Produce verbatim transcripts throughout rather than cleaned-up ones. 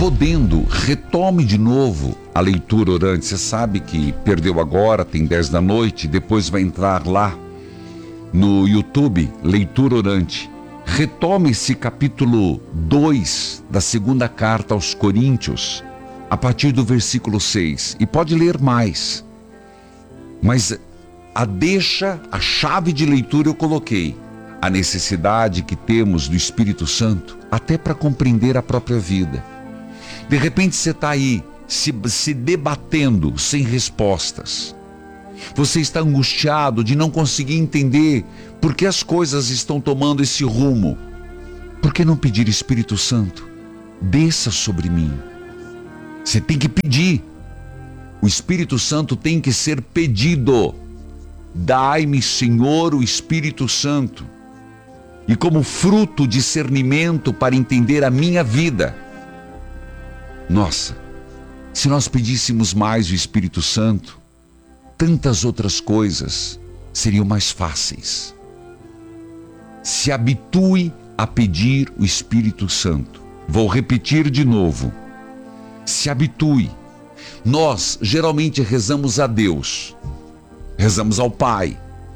podendo, retome de novo a leitura orante. Você sabe que perdeu agora, tem dez da noite, depois vai entrar lá no YouTube, leitura orante. Retome esse capítulo dois da segunda carta aos Coríntios, a partir do versículo seis, e pode ler mais. Mas a deixa, a chave de leitura eu coloquei. A necessidade que temos do Espírito Santo, até para compreender a própria vida. De repente você está aí, se, se debatendo sem respostas. Você está angustiado de não conseguir entender por que as coisas estão tomando esse rumo. Por que não pedir, Espírito Santo, desça sobre mim? Você tem que pedir. O Espírito Santo tem que ser pedido. Dai-me, Senhor, o Espírito Santo. E como fruto, discernimento para entender a minha vida. Nossa, se nós pedíssemos mais o Espírito Santo, tantas outras coisas seriam mais fáceis. Se habitue a pedir o Espírito Santo. Vou repetir de novo. Se habitue. Nós geralmente rezamos a Deus, rezamos ao Pai.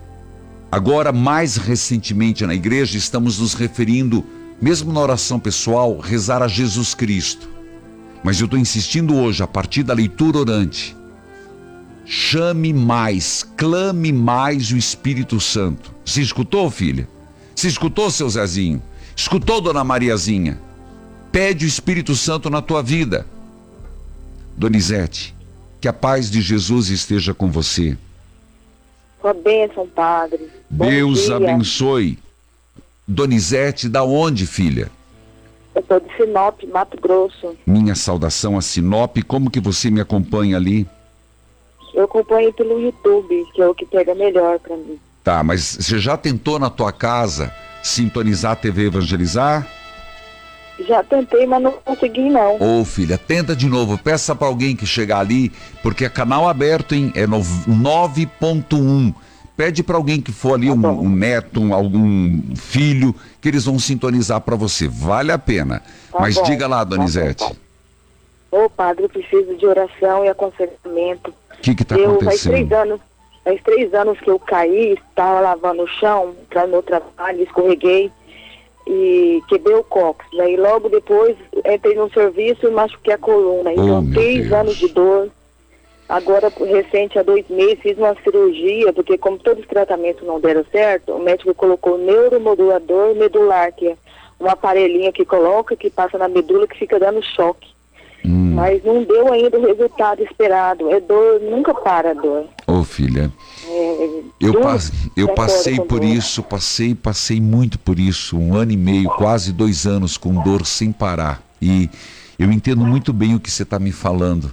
Agora, mais recentemente na igreja, estamos nos referindo, mesmo na oração pessoal, rezar a Jesus Cristo. Mas eu estou insistindo hoje, a partir da leitura orante, chame mais, clame mais o Espírito Santo. Você escutou, filha? Você escutou, seu Zezinho? Escutou, dona Mariazinha? Pede o Espírito Santo na tua vida. Donizete, que a paz de Jesus esteja com você. Sua bênção, padre. Deus abençoe. Donizete, da onde, filha? Eu sou de Sinop, Mato Grosso. Minha saudação a Sinop. Como que você me acompanha ali? Eu acompanho pelo YouTube, que é o que pega melhor para mim. Tá, mas você já tentou na tua casa sintonizar a T V Evangelizar? Já tentei, mas não consegui não. Ô, filha, tenta de novo. Peça para alguém que chegar ali, porque é canal aberto, hein? É nove ponto um. Pede para alguém que for ali, Tá um, um neto, um, algum filho, que eles vão sintonizar para você. Vale a pena. Tá Mas bom. diga lá, Donizete. Tá bom. Ô, padre, eu preciso de oração e aconselhamento. O que que tá eu, acontecendo? Faz três anos, faz três anos que eu caí, estava lavando o chão para meu trabalho, escorreguei e quebrei o cóccix. Aí logo depois entrei no serviço e machuquei a coluna. Então, Oh, três Deus. anos de dor. Agora, recente, há dois meses, fiz uma cirurgia, porque como todos os tratamentos não deram certo, o médico colocou neuromodulador medular, que é um aparelhinho que coloca, que passa na medula, que fica dando choque. Hum. Mas não deu ainda o resultado esperado. É dor, nunca para a dor. Ô, filha, É, eu, dor, pas- eu de acordo passei com por dor. isso, passei, passei muito por isso, um ano e meio, quase dois anos com dor sem parar. E eu entendo muito bem o que você está me falando.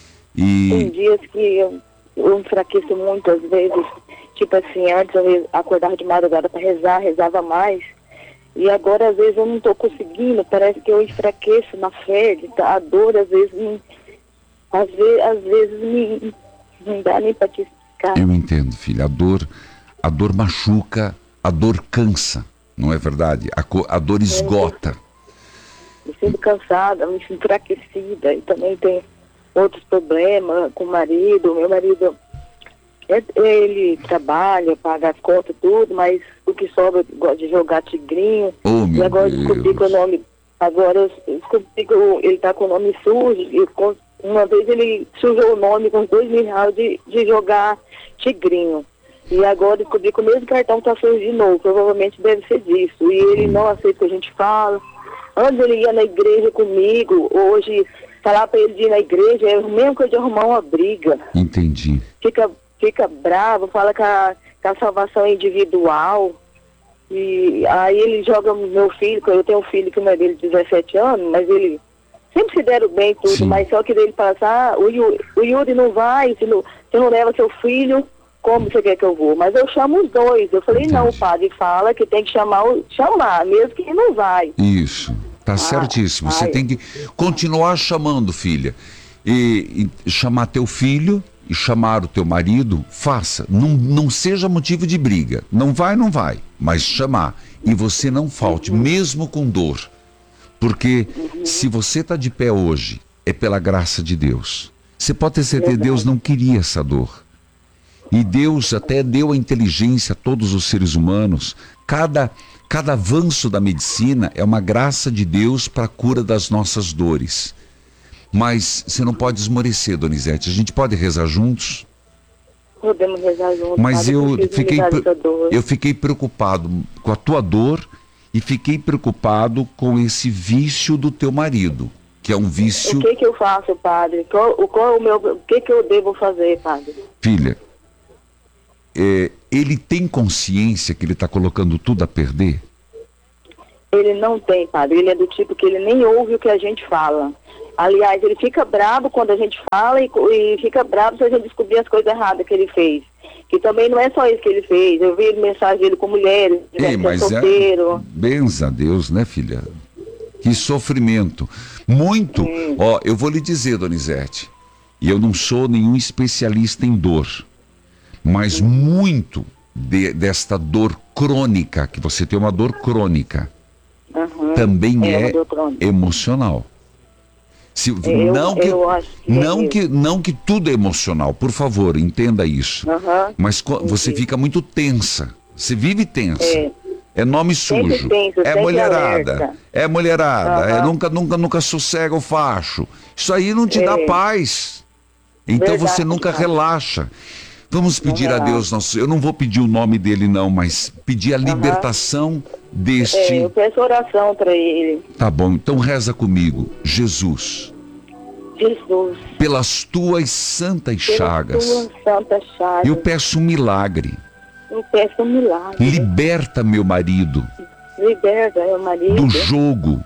Tem E dias que eu, eu enfraqueço muito, às vezes, tipo assim, antes eu acordava de madrugada para rezar, rezava mais, e agora às vezes eu não estou conseguindo, parece que eu enfraqueço na fé, a dor às vezes, me, às vezes, às vezes me, não dá nem para te explicar. eu entendo, filha, a dor, a dor machuca, a dor cansa, não é verdade? A, co- a dor esgota. Me sinto cansada, me sinto enfraquecida, e também tem outros problemas com o marido. Meu marido, é- ele trabalha, paga as contas, tudo, mas o que sobra, gosta de jogar tigrinho. Oh, E meu agora eu descobri Deus. que o nome, agora eu descobri que o- ele tá com o nome sujo, e com- uma vez ele sujou o nome com dois mil reais de, de jogar tigrinho. E agora eu descobri que o mesmo cartão tá sujo de novo, provavelmente deve ser disso. E ele não aceita o que a gente fala. Antes ele ia na igreja comigo, hoje falar para ele de ir na igreja é o mesmo que de arrumar uma briga. Entendi. Fica, fica bravo, fala que a, que a salvação é individual. E aí ele joga o meu filho, que eu tenho um filho que não é dele de dezessete anos, mas ele sempre se deram bem tudo, Sim. mas só que ele fala assim, ah, o, Yu- o Yuri não vai, se não, se não leva seu filho, como você quer que eu vou? Mas eu chamo os dois. Eu falei, não, o Entendi. padre fala que tem que chamar, o- chamar, mesmo que não vai. Isso, tá certíssimo. Você ai. tem que continuar chamando, filha. E, e chamar teu filho e chamar o teu marido, faça. Não, não seja motivo de briga. Não vai, não vai. Mas chamar. E você não falte, mesmo com dor. Porque se você está de pé hoje, é pela graça de Deus. Você pode ter certeza que Deus não queria essa dor. E Deus até deu a inteligência a todos os seres humanos. Cada, cada avanço da medicina é uma graça de Deus para a cura das nossas dores. Mas você não pode esmorecer, Donizete. A gente pode rezar juntos? Podemos rezar juntos. Mas Padre, eu preciso fiquei, lidar dessa dor. eu fiquei preocupado com a tua dor e fiquei preocupado com esse vício do teu marido, que é um vício... O que que eu faço, padre? Qual, o, qual é o meu, o que que eu devo fazer, padre? Filha, é, ele tem consciência que ele está colocando tudo a perder? Ele não tem, padre. Ele é do tipo que ele nem ouve o que a gente fala. Aliás, ele fica bravo quando a gente fala e, e fica bravo se a gente descobrir as coisas erradas que ele fez. Que também não é só isso que ele fez. Eu vi mensagem dele com mulheres, ele Ei, é mas solteiro. é, benza a Deus, né, filha? Que sofrimento. Muito. Hum. Ó, eu vou lhe dizer, Donizete, e eu não sou nenhum especialista em dor, mas hum. muito de, desta dor crônica, que você tem uma dor crônica, uhum. também é, é emocional. Se, eu, não que, eu acho que, não, é que, não que tudo é emocional, por favor, entenda isso. Uhum. Mas você fica muito tensa. Você vive tensa. É, é nome sujo. Tenso, é mulherada. Alerta. É mulherada. Uhum. É nunca, nunca, nunca sossega o facho. Isso aí não te é. dá paz. Então Verdade, você nunca cara. relaxa. Vamos pedir a Deus, nosso, eu não vou pedir o nome dele não, mas pedir a libertação uhum. deste... É, eu peço oração para ele. Tá bom, então reza comigo. Jesus. Jesus. Pelas tuas santas Pelas chagas. Tuas santas chagas. Eu peço um milagre. Eu peço um milagre. Liberta meu marido. Liberta meu marido. Do jogo.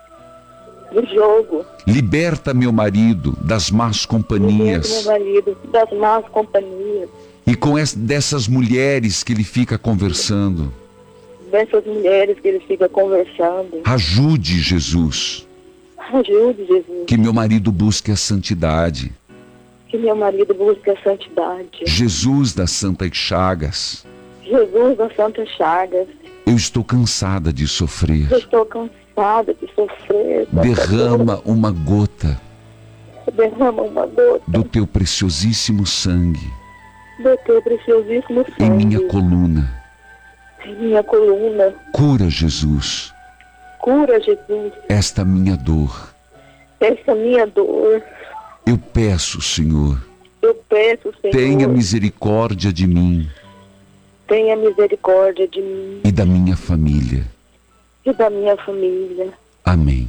Do jogo. Liberta meu marido das más companhias. Liberta meu marido das más companhias. E com essa, dessas mulheres que ele fica conversando. Dessas mulheres que ele fica conversando. Ajude, Jesus. Ajude, Jesus. Que meu marido busque a santidade. Que meu marido busque a santidade. Jesus das Santas Chagas. Jesus das Santas Chagas. Eu estou cansada de sofrer. Eu estou cansada de sofrer. Derrama uma gota. Derrama uma gota. Do teu preciosíssimo sangue. Do teu preciosíssimo sangue. Em minha coluna. Em minha coluna. Cura, Jesus. Cura, Jesus. Esta minha dor. Esta minha dor. Eu peço, Senhor. Eu peço, Senhor. Tenha misericórdia de mim. Tenha misericórdia de mim. E da minha família. E da minha família. Amém.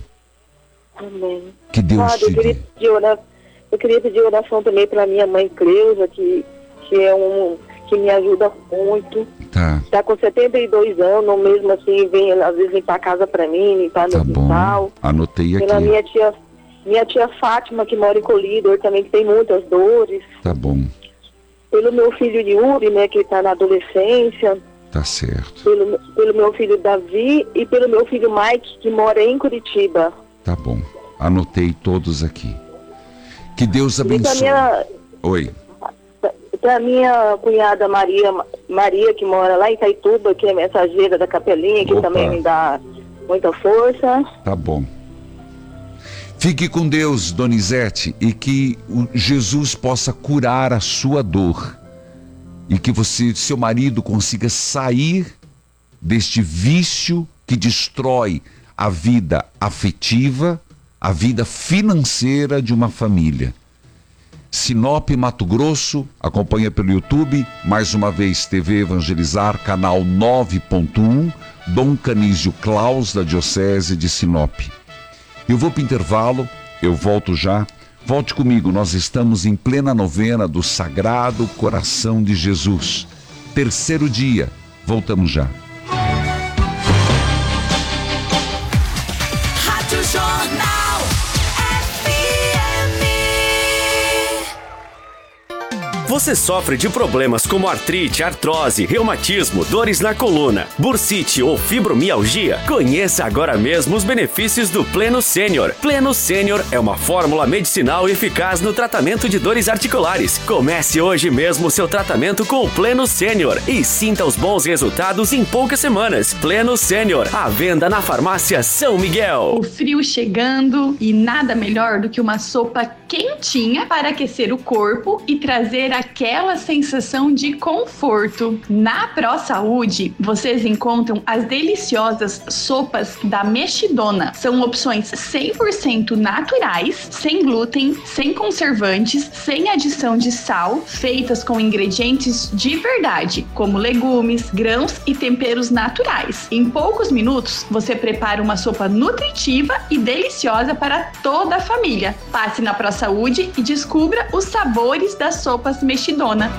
Amém. Que Deus Padre, te eu queria pedir oração, eu queria pedir oração também para minha mãe Cleusa, que, que é um que me ajuda muito. Tá. Está com setenta e dois anos, mesmo assim, vem, às vezes vem para casa para mim, limpar tá no quintal. Anotei aqui. Pela minha tia, minha tia Fátima, que mora em Colíder, também que tem muitas dores. Tá bom. Pelo meu filho Yuri, né, que está na adolescência. Tá certo. Pelo, pelo meu filho Davi e pelo meu filho Mike, que mora em Curitiba. Tá bom. Anotei todos aqui. Que Deus abençoe. Minha, Oi. Para minha cunhada Maria, Maria, que mora lá em Itaituba, que é mensageira da Capelinha, que Opa. também me dá muita força. Tá bom. Fique com Deus, Donizete, e que o Jesus possa curar a sua dor. E que você, seu marido, consiga sair deste vício que destrói a vida afetiva, a vida financeira de uma família. Sinop, Mato Grosso, acompanha pelo YouTube, mais uma vez T V Evangelizar, canal nove ponto um, Dom Canísio Claus, da Diocese de Sinop. Eu vou para o intervalo, eu volto já. Volte comigo, nós estamos em plena novena do Sagrado Coração de Jesus. Terceiro dia, voltamos já. Rádio Jornal F M. Você sofre de problemas como artrite, artrose, reumatismo, dores na coluna, bursite ou fibromialgia? Conheça agora mesmo os benefícios do Pleno Sênior. Pleno Sênior é uma fórmula medicinal eficaz no tratamento de dores articulares. Comece hoje mesmo o seu tratamento com o Pleno Sênior e sinta os bons resultados em poucas semanas. Pleno Sênior, à venda na farmácia São Miguel. O frio chegando e nada melhor do que uma sopa quentinha para aquecer o corpo e trazer aquela sensação de conforto. Na Pro Saúde, vocês encontram as deliciosas sopas da Mexidona. São opções cem por cento naturais, sem glúten, sem conservantes, sem adição de sal, feitas com ingredientes de verdade, como legumes, grãos e temperos naturais. Em poucos minutos, você prepara uma sopa nutritiva e deliciosa para toda a família. Passe na Pro Saúde e descubra os sabores das sopas Mexidona.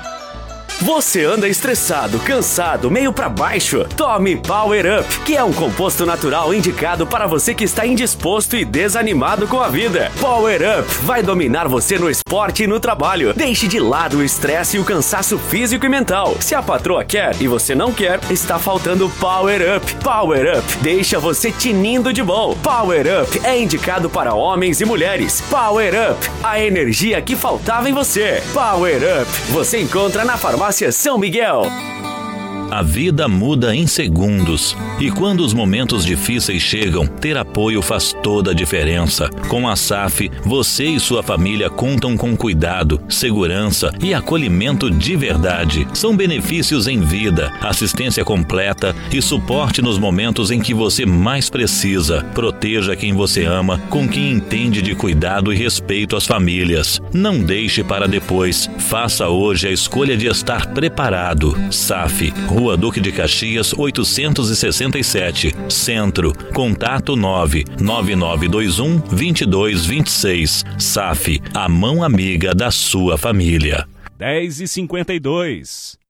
Você anda estressado, cansado, meio pra baixo? Tome Power Up, que é um composto natural indicado para você que está indisposto e desanimado com a vida. Power Up vai dominar você no esporte e no trabalho. Deixe de lado o estresse e o cansaço físico e mental. Se a patroa quer e você não quer, está faltando Power Up. Power Up deixa você tinindo de bom. Power Up é indicado para homens e mulheres. Power Up, a energia que faltava em você. Power Up, você encontra na farmácia São Miguel. A vida muda em segundos e quando os momentos difíceis chegam, ter apoio faz toda a diferença. Com a S A F, você e sua família contam com cuidado, segurança e acolhimento de verdade. São benefícios em vida, assistência completa e suporte nos momentos em que você mais precisa. Proteja quem você ama com quem entende de cuidado e respeito às famílias. Não deixe para depois. Faça hoje a escolha de estar preparado. S A F, Rua Duque de Caxias, oitocentos e sessenta e sete, Centro. Contato nove nove nove dois um, dois dois dois seis. S A F, a mão amiga da sua família. dez e cinquenta e dois.